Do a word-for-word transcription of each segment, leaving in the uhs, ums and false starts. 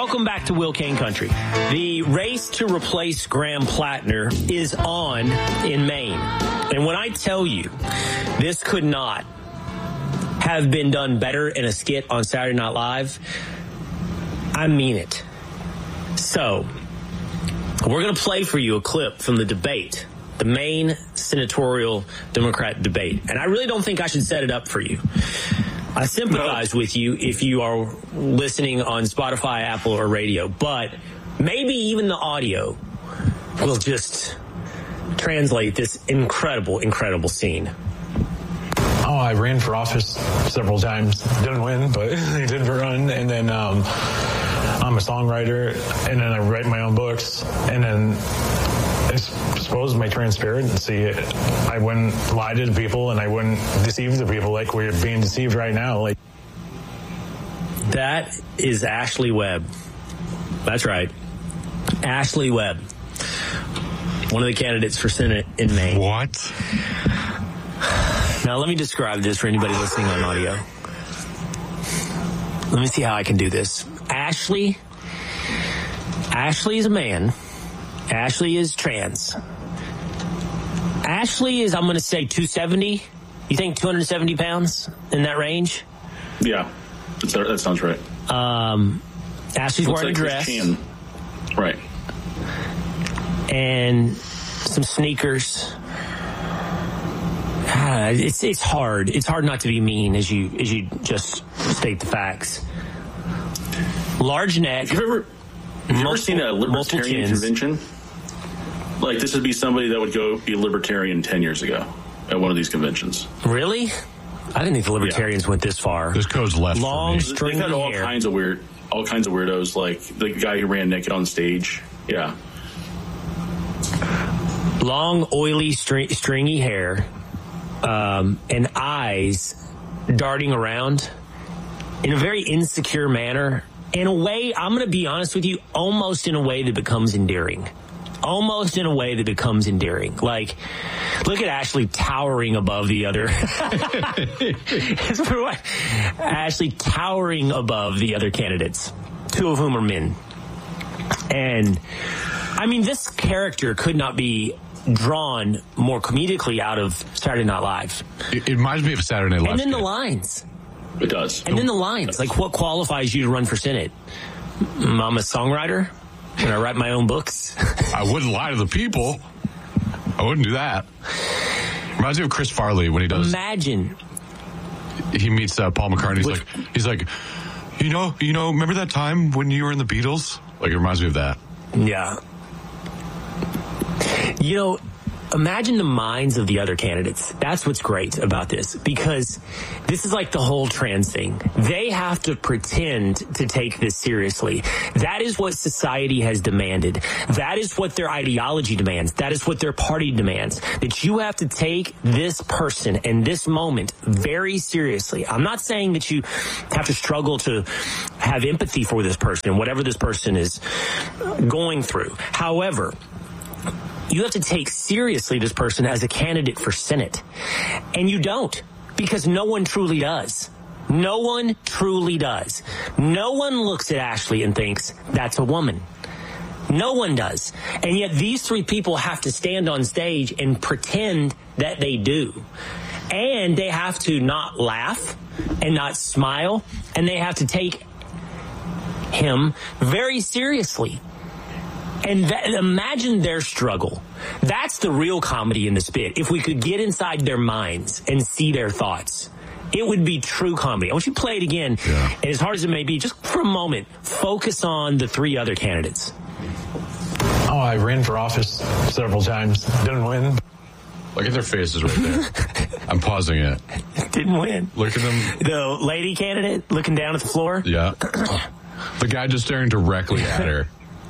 Welcome back to Will Kane Country. The race to replace Graham Plattner is on in Maine. And when I tell you this could not have been done better in a skit on Saturday Night Live, I mean it. So, we're going to play for you a clip from the debate, the Maine senatorial Democrat debate. And I really don't think I should set it up for you. I sympathize with you if you are listening on Spotify, Apple, or radio, but maybe even the audio will just translate this incredible, incredible scene. Oh, I ran for office several times. Didn't win, but I did run. And then um, I'm a songwriter, and then I write my own books. And then I suppose my transparency, I wouldn't lie to the people, and I wouldn't deceive the people like we're being deceived right now. Like That is Ashley Webb. That's right. Ashley Webb. One of the candidates for Senate in Maine. What? Now, let me describe this for anybody listening on audio. Let me see how I can do this. Ashley, Ashley is a man. Ashley is trans. Ashley is, I'm going to say, two seventy. You think two hundred seventy pounds in that range? Yeah, that's, that sounds right. Um, Ashley's Looks wearing like a dress. Christian. Right. And some sneakers. Ah, it's it's hard. It's hard not to be mean as you as you just state the facts. Large neck. Have you ever, have you ever seen a libertarian convention? Like, this would be somebody that would go be libertarian ten years ago at one of these conventions. Really? I didn't think the libertarians yeah. went this far. This goes left. Long stringy They've had all hair. kinds of weird, all kinds of weirdos, like the guy who ran naked on stage. Yeah. Long, oily, string, stringy hair, um, and eyes darting around in a very insecure manner. In a way, I'm going to be honest with you, almost in a way that becomes endearing. Almost in a way that becomes endearing. Like, look at Ashley towering above the other. Ashley towering above the other candidates, two of whom are men. And, I mean, this character could not be drawn more comedically out of Saturday Night Live. It, it reminds me of Saturday Night Live. And then the lines. It does. And then the lines. Like, what qualifies you to run for Senate? I'm a songwriter. Can I write my own books? I wouldn't lie to the people. I wouldn't do that. Reminds me of Chris Farley when he does. Imagine. He meets uh, Paul McCartney. He's Which, like, he's like, you know, you know, remember that time when you were in the Beatles? Like, it reminds me of that. Yeah. You know, imagine the minds of the other candidates. That's what's great about this, because this is like the whole trans thing. They have to pretend to take this seriously. That is what society has demanded. That is what their ideology demands. That is what their party demands. That you have to take this person and this moment very seriously. I'm not saying that you have to struggle to have empathy for this person, whatever this person is going through. However, you have to take seriously this person as a candidate for Senate. And you don't, because no one truly does. No one truly does. No one looks at Ashley and thinks, that's a woman. No one does. And yet these three people have to stand on stage and pretend that they do. And they have to not laugh and not smile. And they have to take him very seriously. And that, imagine their struggle. That's the real comedy in this bit. If we could get inside their minds and see their thoughts, it would be true comedy. I want you to play it again. Yeah. And as hard as it may be, just for a moment, focus on the three other candidates. Oh, I ran for office several times. Didn't win. Look at their faces right there. I'm pausing it. Didn't win. Look at them. The lady candidate looking down at the floor. Yeah. The guy just staring directly at her.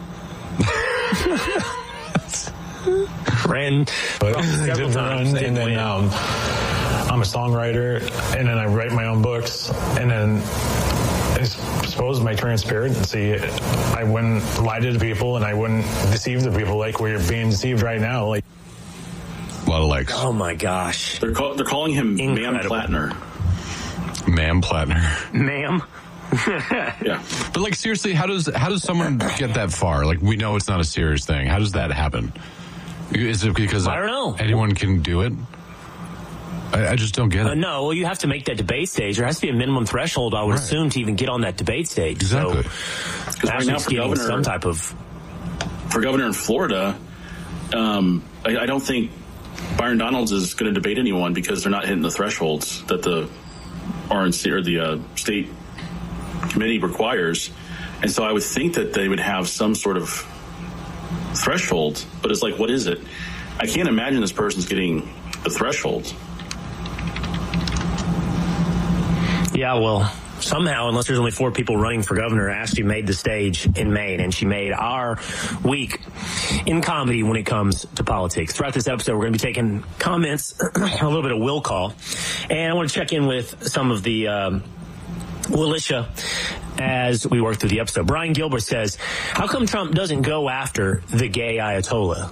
Ran but several did times, run, and then win. um, I'm a songwriter, and then I write my own books, and then I suppose my transparency, I wouldn't lie to the people, and I wouldn't deceive the people like we're being deceived right now. Like a lot of likes. Oh my gosh! They're call, they're calling him Ma'am Plattner. Ma'am Plattner. Ma'am. Yeah. But like, seriously, how does how does someone get that far? Like, we know it's not a serious thing. How does that happen? Is it because I don't know. anyone can do it? I, I just don't get it. Uh, no, well, you have to make that debate stage. There has to be a minimum threshold, I would right. assume, to even get on that debate stage. Exactly. So, right now, for governor, some type of for governor in Florida, um, I, I don't think Byron Donalds is going to debate anyone because they're not hitting the thresholds that the R N C or the uh, state committee requires, and so I would think that they would have some sort of threshold. But it's like, what is it? I can't imagine this person's getting the threshold. Yeah, well, somehow, unless there's only four people running for governor, Ashley made the stage in Maine, and she made our week in comedy when it comes to politics. Throughout this episode, we're going to be taking comments, a little bit of will call, and I want to check in with some of the um, militia as we work through the episode. Brian Gilbert says, how come Trump doesn't go after the gay Ayatollah?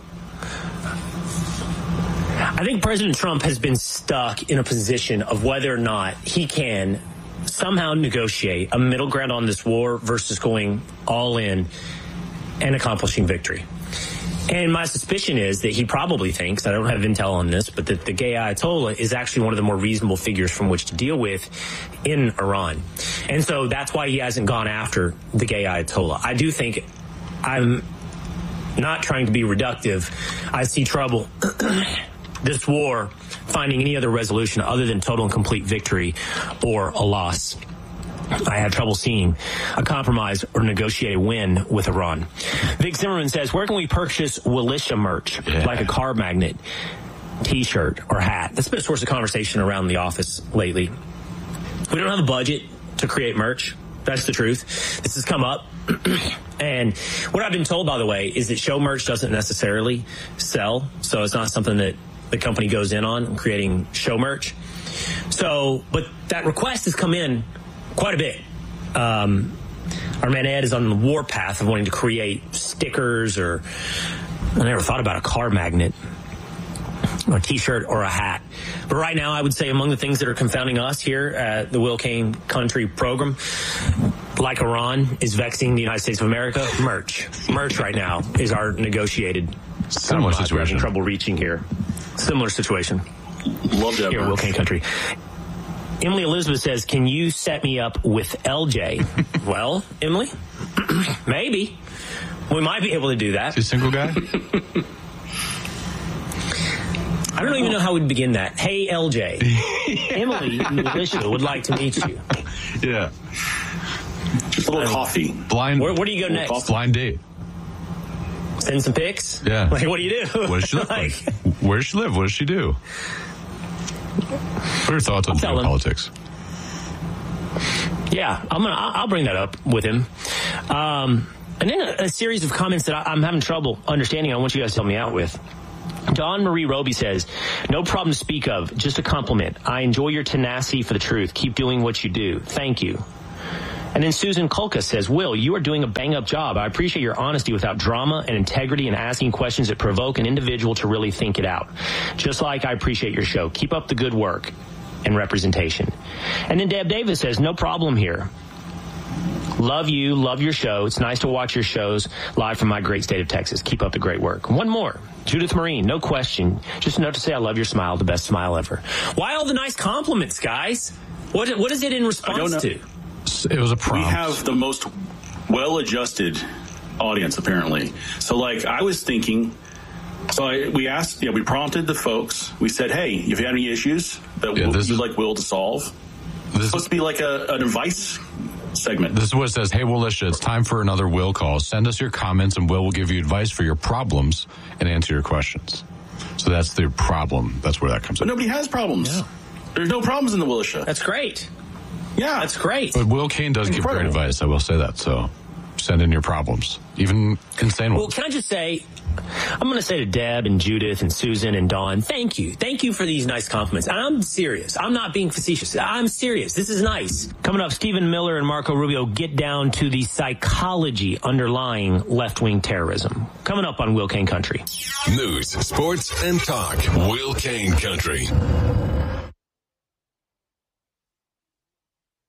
I think President Trump has been stuck in a position of whether or not he can somehow negotiate a middle ground on this war versus going all in and accomplishing victory. And my suspicion is that he probably thinks, I don't have intel on this, but that the gay Ayatollah is actually one of the more reasonable figures from which to deal with in Iran. And so that's why he hasn't gone after the gay Ayatollah. I do think, I'm not trying to be reductive, I see trouble this war finding any other resolution other than total and complete victory or a loss. I have trouble seeing a compromise or negotiate a win with Iran. Vic Zimmerman says, where can we purchase Willisha merch, yeah. like a car magnet, T-shirt, or hat? That's been a source of conversation around the office lately. We don't have a budget to create merch. That's the truth. This has come up. And what I've been told, by the way, is that show merch doesn't necessarily sell. So it's not something that the company goes in on, creating show merch. So, but that request has come in quite a bit. Um, our man Ed is on the warpath of wanting to create stickers, or I never thought about a car magnet, or a T-shirt, or a hat. But right now, I would say among the things that are confounding us here at the Will Cain Country program, like Iran is vexing the United States of America, merch. Merch right now is our negotiated similar situation. We're having trouble reaching here. Similar situation. Love that here at Will Cain Country. Emily Elizabeth says, can you set me up with L J? Well, Emily, maybe. We might be able to do that. Is he a single guy? I don't even know how we'd begin that. Hey, L J. Emily Militia would like to meet you. Yeah. Just a little um, coffee. Blind. Where, where do you go next? Coffee. Blind date. Send some pics? Yeah. Like, what do you do? What does she look like? Where does she live? What does she do? What are your thoughts on politics? Yeah, I'm gonna. I'll bring that up with him. Um, and then a, a series of comments that I, I'm having trouble understanding. I want you guys to help me out with. Dawn Marie Roby says, no problem to speak of, just a compliment. I enjoy your tenacity for the truth. Keep doing what you do. Thank you. And then Susan Kolka says, Will, you are doing a bang-up job. I appreciate your honesty without drama and integrity and asking questions that provoke an individual to really think it out. Just like I appreciate your show. Keep up the good work and representation. And then Deb Davis says, no problem here. Love you, love your show. It's nice to watch your shows live from my great state of Texas. Keep up the great work. One more. Judith Marine, no question. Just a note to say I love your smile, the best smile ever. Why all the nice compliments, guys? What What is it in response to? It was a prompt. We have the most well-adjusted audience, apparently. So, like, I was thinking, so I, we asked, you know, we prompted the folks. We said, hey, if you have any issues that yeah, you'd like Will to solve, it's supposed to be like a, an advice segment. This is what it says. Hey, Willisha, it's time for another Will call. Send us your comments, and Will will give you advice for your problems and answer your questions. So that's the problem. That's where that comes in. But in. nobody has problems. Yeah. There's no problems in the Willisha. That's great. Yeah, that's great. But Will Cain does Incredible. give great advice. I will say that. So send in your problems, even insane ones. Well, can I just say, I'm going to say to Deb and Judith and Susan and Dawn, thank you. Thank you for these nice compliments. And I'm serious. I'm not being facetious. I'm serious. This is nice. Coming up, Stephen Miller and Marco Rubio get down to the psychology underlying left-wing terrorism. Coming up on Will Cain Country. News, sports, and talk. Will Cain Country.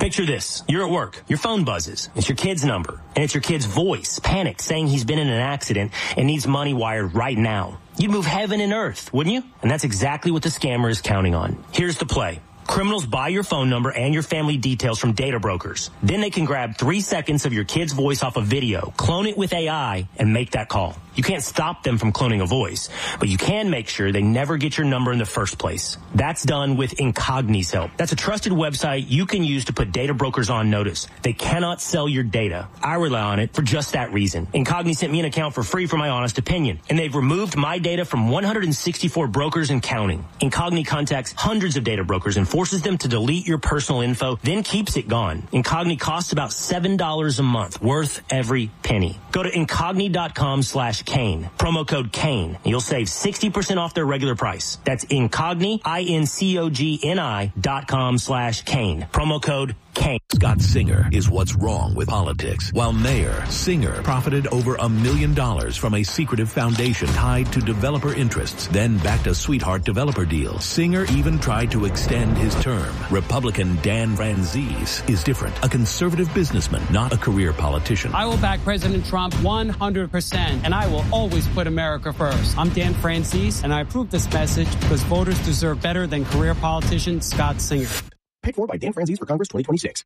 Picture this. You're at work. Your phone buzzes. It's your kid's number. And it's your kid's voice, panicked, saying he's been in an accident and needs money wired right now. You'd move heaven and earth, wouldn't you? And that's exactly what the scammer is counting on. Here's the play. Criminals buy your phone number and your family details from data brokers. Then they can grab three seconds of your kid's voice off a video, clone it with A I, and make that call. You can't stop them from cloning a voice, but you can make sure they never get your number in the first place. That's done with Incogni's help. That's a trusted website you can use to put data brokers on notice. They cannot sell your data. I rely on it for just that reason. Incogni sent me an account for free for my honest opinion, and they've removed my data from one hundred sixty-four brokers and counting. Incogni contacts hundreds of data brokers and forces them to delete your personal info, then keeps it gone. Incogni costs about seven dollars a month, worth every penny. Go to incogni.com slash Kane. Promo code Kane. You'll save sixty percent off their regular price. That's Incogni, I N C O G N I dot com slash Kane. Promo code Kane. Scott Singer is what's wrong with politics. While mayor, Singer profited over a million dollars from a secretive foundation tied to developer interests, then backed a sweetheart developer deal. Singer even tried to extend his term. Republican Dan Franzese is different. A conservative businessman, not a career politician. I will back President Trump one hundred percent, and I will always put America first. I'm Dan Franzese, and I approve this message because voters deserve better than career politician Scott Singer. Paid for by Dan Franzese for Congress twenty twenty-six.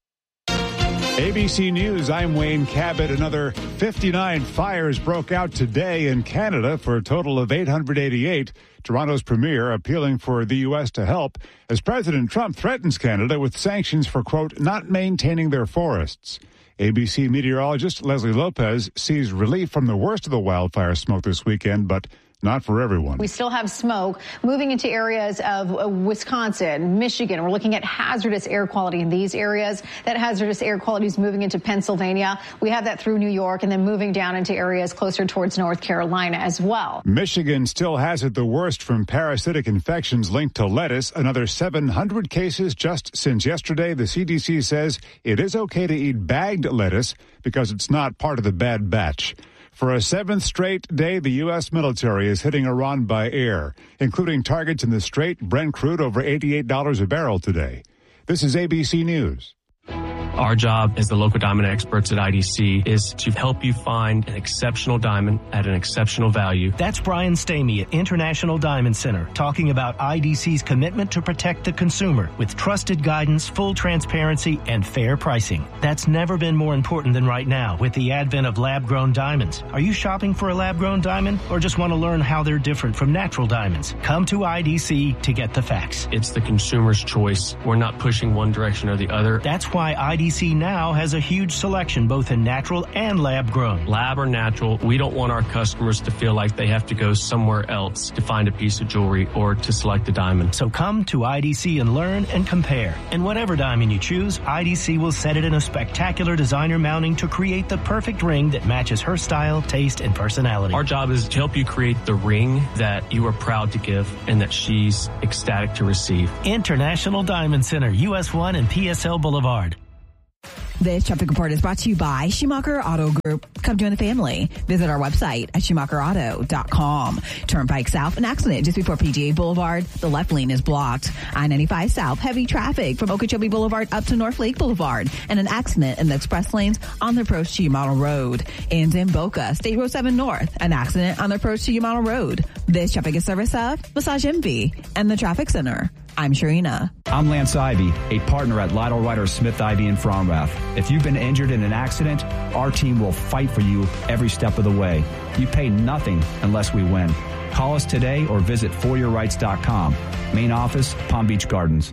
A B C News, I'm Wayne Cabot. Another fifty-nine fires broke out today in Canada for a total of eight hundred eighty-eight. Toronto's premier appealing for the U S to help as President Trump threatens Canada with sanctions for, quote, not maintaining their forests. A B C meteorologist Leslie Lopez sees relief from the worst of the wildfire smoke this weekend, but not for everyone. We still have smoke moving into areas of uh, Wisconsin, Michigan. We're looking at hazardous air quality in these areas. That hazardous air quality is moving into Pennsylvania. We have that through New York and then moving down into areas closer towards North Carolina as well. Michigan still has it the worst from parasitic infections linked to lettuce. Another seven hundred cases just since yesterday. The C D C says it is okay to eat bagged lettuce because it's not part of the bad batch. For a seventh straight day, the U S military is hitting Iran by air, including targets in the Strait. Brent crude over eighty-eight dollars a barrel today. This is A B C News. Our job as the local diamond experts at I D C is to help you find an exceptional diamond at an exceptional value. That's Brian Stamey at International Diamond Center talking about I D C's commitment to protect the consumer with trusted guidance, full transparency, and fair pricing. That's never been more important than right now with the advent of lab-grown diamonds. Are you shopping for a lab-grown diamond or just want to learn how they're different from natural diamonds? Come to I D C to get the facts. It's the consumer's choice. We're not pushing one direction or the other. That's why I D C now has a huge selection both in natural and lab grown. Lab or natural, we don't want our customers to feel like they have to go somewhere else to find a piece of jewelry or to select a diamond. So come to I D C and learn and compare. And whatever diamond you choose, I D C will set it in a spectacular designer mounting to create the perfect ring that matches her style, taste, and personality. Our job is to help you create the ring that you are proud to give and that she's ecstatic to receive. International Diamond Center, U S one and P S L Boulevard. This traffic report is brought to you by Schumacher Auto Group. Come join the family. Visit our website at schumacher auto dot com. Turnpike South, an accident just before P G A Boulevard. The left lane is blocked. I ninety-five South, heavy traffic from Okeechobee Boulevard up to North Lake Boulevard. And an accident in the express lanes on the approach to Yamato Road. In Boca, State Road seven North, an accident on the approach to Yamato Road. This traffic is service of Massage Envy and the Traffic Center. I'm Sharina. I'm Lance Ivy, a partner at Lytle Ryder Smith Ivy in Fromrath. If you've been injured in an accident, our team will fight for you every step of the way. You pay nothing unless we win. Call us today or visit for your rights dot com. Main office, Palm Beach Gardens.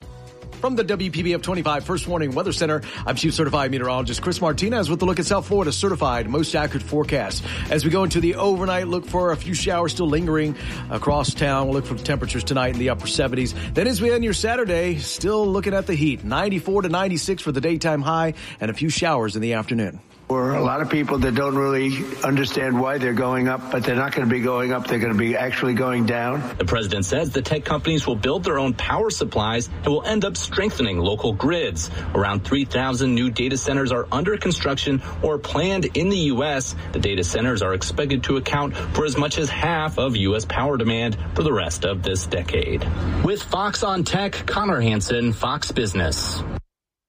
From the W P B F twenty-five First Warning Weather Center, I'm Chief Certified Meteorologist Chris Martinez with the look at South Florida's certified most accurate forecast. As we go into the overnight, look for a few showers still lingering across town. We'll look for temperatures tonight in the upper seventies. Then as we end your Saturday, still looking at the heat. ninety-four to ninety-six for the daytime high and a few showers in the afternoon. For a lot of people that don't really understand why they're going up, but they're not going to be going up. They're going to be actually going down. The president says the tech companies will build their own power supplies and will end up strengthening local grids. Around three thousand new data centers are under construction or planned in the U S. The data centers are expected to account for as much as half of U S power demand for the rest of this decade. With Fox on Tech, Connor Hansen, Fox Business.